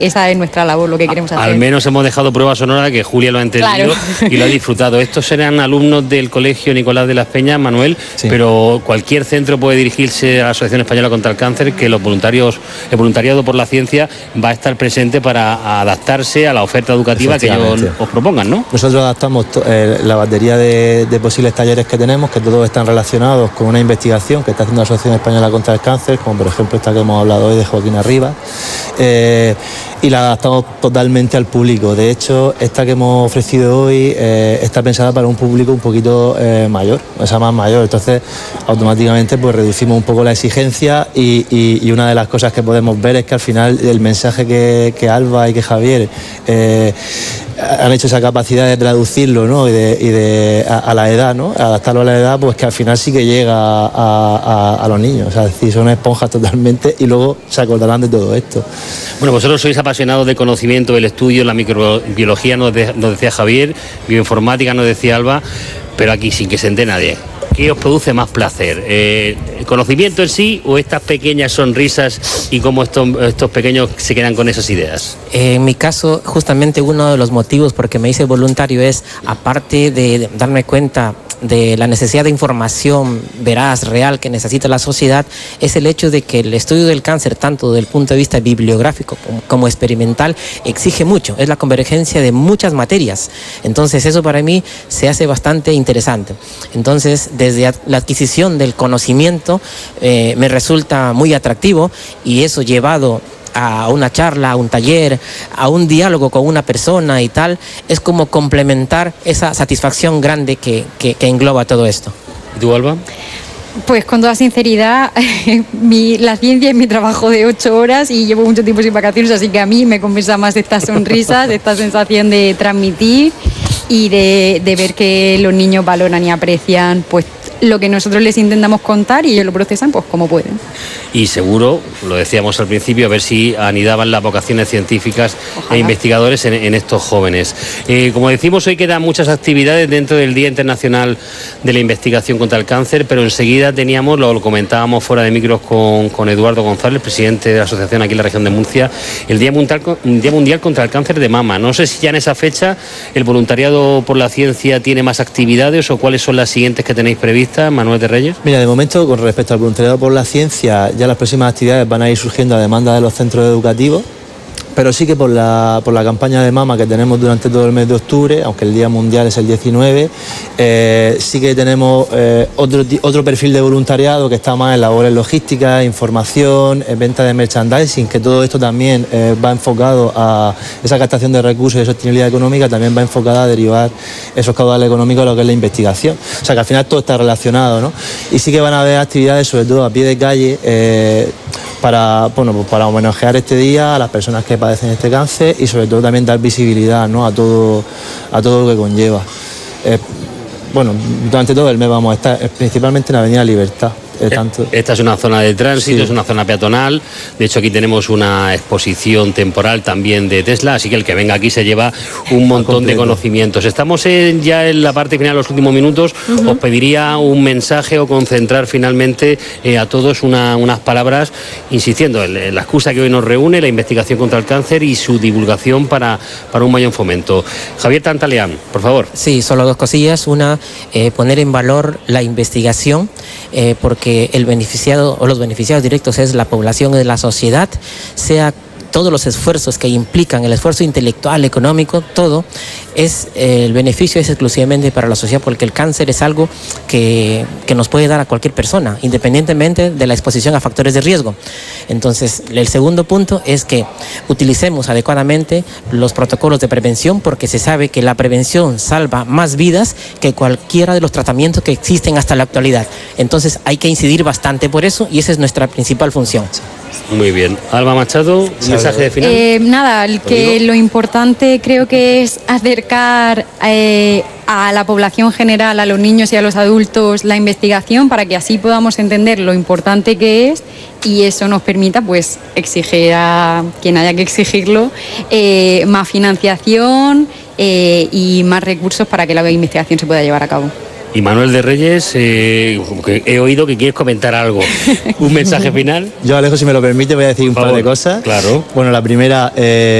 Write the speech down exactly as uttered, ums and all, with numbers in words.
esa es nuestra labor, lo que queremos hacer. Al menos hemos dejado prueba sonora de que Julia lo ha entendido, claro, y lo ha disfrutado. Estos serán alumnos del Colegio Nicolás de las Peñas, Manuel, sí, pero cualquier centro puede dirigirse a la Asociación Española contra el Cáncer, que los voluntarios, el voluntariado por la ciencia va a estar presente para adaptarse a la oferta educativa que ellos os propongan, ¿no? Nosotros adaptamos eh, la batería de, de posibles talleres que tenemos, que todos están relacionados con una investigación que está haciendo la Asociación Española contra el Cáncer, como por ejemplo esta que hemos hablado hoy de Joaquín Arribas. Eh, y la adaptamos totalmente al público. De hecho, esta que hemos ofrecido hoy eh, está pensada para un público un poquito eh, mayor, o sea, más mayor. Entonces, automáticamente pues reducimos un poco la exigencia y, y, y una de las cosas que podemos ver es que al final el mensaje que, que Alba y que Javier eh, han hecho esa capacidad de traducirlo, ¿no? y de, y de a, a la edad, ¿no? Adaptarlo a la edad, pues que al final sí que llega a, a, a los niños. O sea, es decir, son esponjas totalmente y luego se acordarán de todo esto. Bueno, vosotros sois apasionados de conocimiento, del estudio, la microbiología, nos, de, nos decía Javier, bioinformática nos decía Alba, pero aquí sin que se entere nadie. ¿Qué os produce más placer? Eh, ¿El conocimiento en sí o estas pequeñas sonrisas y cómo estos, estos pequeños se quedan con esas ideas? Eh, en mi caso, justamente uno de los motivos por que me hice voluntario es, aparte de darme cuenta de la necesidad de información veraz, real, que necesita la sociedad, es el hecho de que el estudio del cáncer, tanto desde el punto de vista bibliográfico como, como experimental, exige mucho, es la convergencia de muchas materias. Entonces eso para mí se hace bastante interesante. Entonces, desde la adquisición del conocimiento eh, me resulta muy atractivo, y eso llevado a una charla, a un taller, a un diálogo con una persona y tal, es como complementar esa satisfacción grande que, que, que engloba todo esto. ¿Y tú, Alba? Pues con toda sinceridad, mi, la ciencia es mi trabajo de ocho horas y llevo mucho tiempo sin vacaciones, así que a mí me compensa más estas sonrisas, esta sensación de transmitir y de, de ver que los niños valoran y aprecian pues lo que nosotros les intentamos contar y ellos lo procesan pues como pueden. Y seguro, lo decíamos al principio, a ver si anidaban las vocaciones científicas Ojalá. e investigadores en, en estos jóvenes. Eh, como decimos, hoy quedan muchas actividades dentro del Día Internacional de la Investigación contra el Cáncer, pero enseguida teníamos, lo, lo comentábamos fuera de micros con, con Eduardo González, presidente de la asociación aquí en la región de Murcia, el Día Mundial, Día Mundial contra el Cáncer de Mama. No sé si ya en esa fecha el voluntariado por la ciencia tiene más actividades o cuáles son las siguientes que tenéis previstas. Manuel de Reyes. Mira, de momento, con respecto al voluntariado por la ciencia, ya las próximas actividades van a ir surgiendo a demanda de los centros educativos, pero sí que por la, por la campaña de mama que tenemos durante todo el mes de octubre, aunque el Día Mundial es el diecinueve, eh, sí que tenemos eh, otro, otro perfil de voluntariado que está más en labores logísticas, información, en venta de merchandising, que todo esto también eh, va enfocado a esa captación de recursos y sostenibilidad económica, también va enfocada a derivar esos caudales económicos a lo que es la investigación. O sea que al final todo está relacionado, ¿no? Y sí que van a haber actividades, sobre todo a pie de calle, eh, para, bueno, pues para homenajear este día a las personas que padecen este cáncer y sobre todo también dar visibilidad, ¿no? a todo a todo lo que conlleva. Eh, bueno, durante todo el mes vamos a estar principalmente en Avenida Libertad. Eh, tanto... Esta es una zona de tránsito, sí. es una zona peatonal. De hecho, aquí tenemos una exposición temporal también de Tesla, así que el que venga aquí se lleva un montón de conocimientos. Estamos en, ya en la parte final, los últimos minutos. Uh-huh. Os pediría un mensaje o concentrar finalmente eh, a todos una, unas palabras, insistiendo en, en la excusa que hoy nos reúne, la investigación contra el cáncer y su divulgación para, para un mayor fomento. Javier Tantaleán, por favor. Sí, solo dos cosillas. Una, eh, poner en valor la investigación, eh, porque el beneficiado o los beneficiados directos es la población de la sociedad, sea todos los esfuerzos que implican, el esfuerzo intelectual, económico, todo, es eh, el beneficio es exclusivamente para la sociedad, porque el cáncer es algo que, que nos puede dar a cualquier persona, independientemente de la exposición a factores de riesgo. Entonces, el segundo punto es que utilicemos adecuadamente los protocolos de prevención, porque se sabe que la prevención salva más vidas que cualquiera de los tratamientos que existen hasta la actualidad. Entonces, hay que incidir bastante por eso y esa es nuestra principal función. Muy bien. Alba Machado, un mensaje de final. Eh, nada, el que lo importante creo que es acercar eh, a la población general, a los niños y a los adultos, la investigación para que así podamos entender lo importante que es y eso nos permita pues exigir a quien haya que exigirlo eh, más financiación eh, y más recursos para que la investigación se pueda llevar a cabo. Y Manuel de Reyes, eh, que he oído que quieres comentar algo. ¿Un mensaje final? Yo, Alejo, si me lo permite, voy a decir un par de cosas. Claro. Bueno, la primera... Eh,